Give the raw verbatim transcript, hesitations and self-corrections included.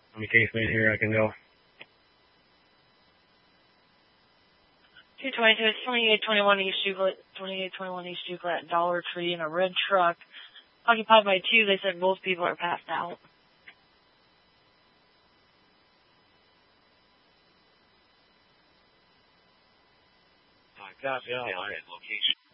I'm a caseman here. I can go. two twenty-two, it's twenty-eight twenty-one East Euclid, twenty-eight twenty-one East Euclid at Dollar Tree in a red truck, occupied by two. They said both people are passed out. Uh, copy, all right, location.